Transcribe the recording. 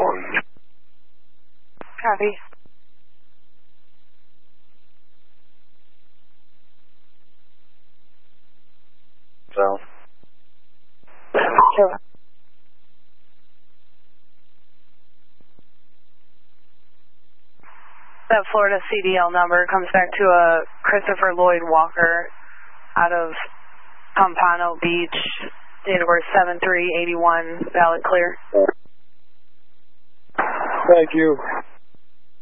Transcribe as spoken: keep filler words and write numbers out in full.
Copy. So. Sure. That Florida C D L number comes back to a Christopher Lloyd Walker out of Pompano Beach, date of birth seven three eighty-one, valid clear. Thank you.